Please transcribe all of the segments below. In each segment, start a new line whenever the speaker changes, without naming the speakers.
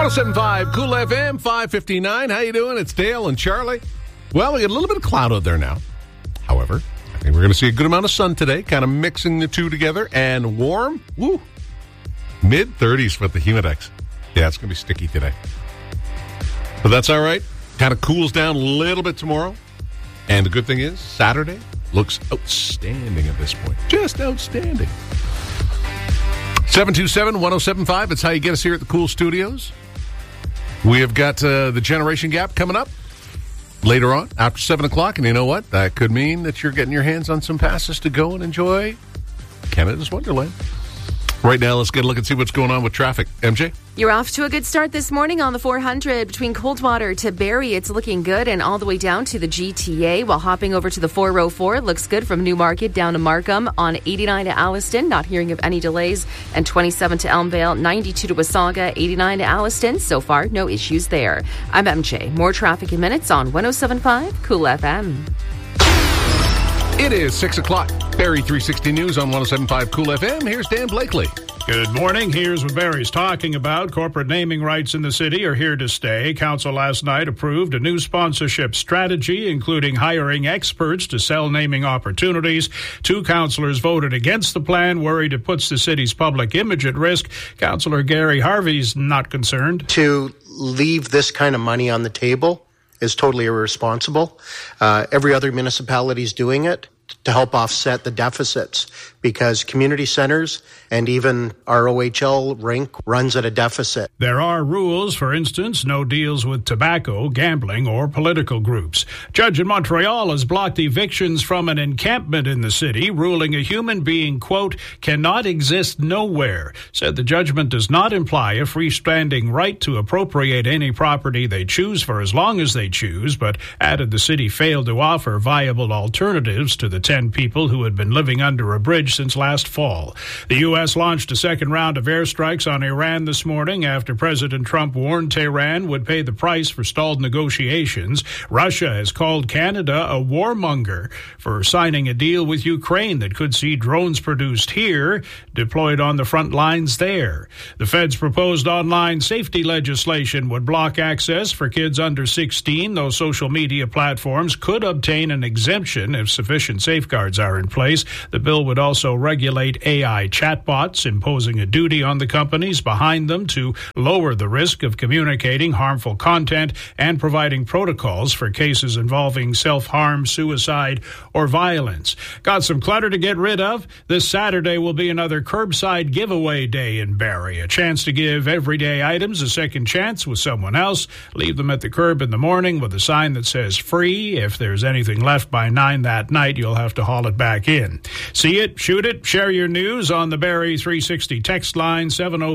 107.5 Cool FM, 5:59. How you doing? It's Dale and Charlie. Well, we got a little bit of cloud out there now. However, I think we're going to see a good amount of sun today, kind of mixing the two together, and warm. Woo! Mid-30s with the Humidex. Yeah, it's going to be sticky today. But that's all right. Kind of cools down a little bit tomorrow. And the good thing is, Saturday looks outstanding at this point. Just outstanding. 727-1075. It's how you get us here at the Cool Studios. We have got the Generation Gap coming up later on after 7 o'clock. And you know what? That could mean that you're getting your hands on some passes to go and enjoy Canada's Wonderland. Right now, let's get a look and see what's going on with traffic. MJ?
You're off to a good start this morning on the 400 between Coldwater to Barrie. It's looking good, and all the way down to the GTA. While hopping over to the 404, it looks good from Newmarket down to Markham. On 89 to Alliston, not hearing of any delays, and 27 to Elmvale, 92 to Wasaga, 89 to Alliston. So far, no issues there. I'm MJ. More traffic in minutes on 107.5 Cool FM.
It is 6 o'clock. Barrie 360 News on 107.5 Cool FM. Here's Dan Blakely.
Good morning. Here's what Barrie's talking about. Corporate naming rights in the city are here to stay. Council last night approved a new sponsorship strategy, including hiring experts to sell naming opportunities. 2 councillors voted against the plan, worried it puts the city's public image at risk. Councillor Gary Harvey's not concerned.
To leave this kind of money on the table is totally irresponsible. Every other municipality is doing it to help offset the deficits, because community centers and even our OHL rink runs at a deficit.
There are rules, for instance, no deals with tobacco, gambling, or political groups. Judge in Montreal has blocked evictions from an encampment in the city, ruling a human being, quote, cannot exist nowhere. Said the judgment does not imply a freestanding right to appropriate any property they choose for as long as they choose, but added the city failed to offer viable alternatives to the 10 people who had been living under a bridge since last fall. The U.S. launched a second round of airstrikes on Iran this morning after President Trump warned Tehran would pay the price for stalled negotiations. Russia has called Canada a warmonger for signing a deal with Ukraine that could see drones produced here deployed on the front lines there. The Fed's proposed online safety legislation would block access for kids under 16, though social media platforms could obtain an exemption if sufficient safeguards are in place. The bill would also regulate AI chatbots, imposing a duty on the companies behind them to lower the risk of communicating harmful content and providing protocols for cases involving self-harm, suicide, or violence. Got some clutter to get rid of? This Saturday will be another curbside giveaway day in Barrie, a chance to give everyday items a second chance with someone else. Leave them at the curb in the morning with a sign that says free. If there's anything left by 9 that night, you'll have to haul it back in. See it, shoot it, share your news on the Barrie 360 text line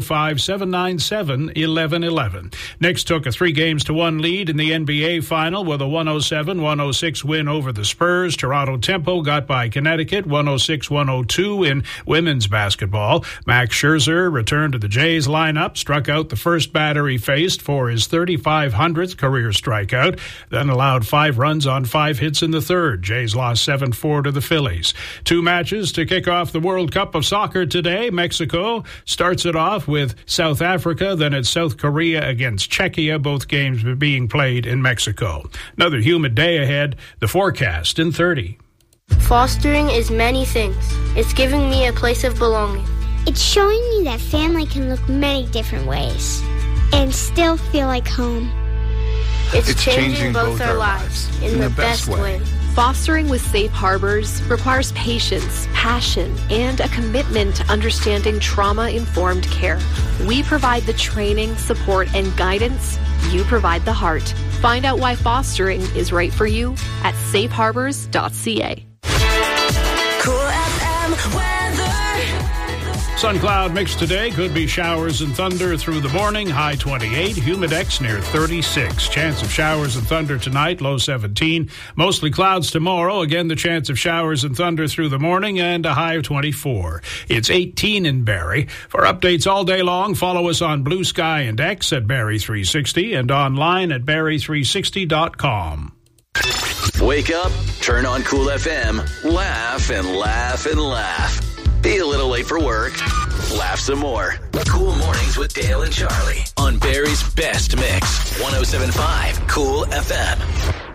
705-797-1111. Knicks took a 3-1 lead in the NBA final with a 107-106 win over the Spurs. Toronto Tempo got by Connecticut 106-102 in women's basketball. Max Scherzer returned to the Jays lineup, struck out the first batter he faced for his 3,500th career strikeout, then allowed 5 runs on 5 hits in the third. Jays lost 7-4 to the Phillies. 2 matches to kick off the World Cup of Soccer today. Mexico starts it off with South Africa, then it's South Korea against Czechia, both games being played in Mexico. Another humid day ahead, the forecast in 30.
Fostering is many things. It's giving me a place of belonging.
It's showing me that family can look many different ways and still feel like home.
It's changing both our lives in the best way.
Fostering with Safe Harbors requires patience, passion, and a commitment to understanding trauma-informed care. We provide the training, support, and guidance. You provide the heart. Find out why fostering is right for you at safeharbors.ca.
Cool FM weather.
Sun cloud mix today. Could be showers and thunder through the morning. High 28. Humidex near 36. Chance of showers and thunder tonight. Low 17. Mostly clouds tomorrow. Again, the chance of showers and thunder through the morning and a high of 24. It's 18 in Barrie. For updates all day long, follow us on Blue Sky and X at Barrie 360 and online at barrie360.com.
Wake up, turn on Cool FM, laugh and laugh and laugh. Be a little late for work. laugh some more. Cool Mornings with Dale and Charlie on Barrie's best mix. 107.5 Cool FM.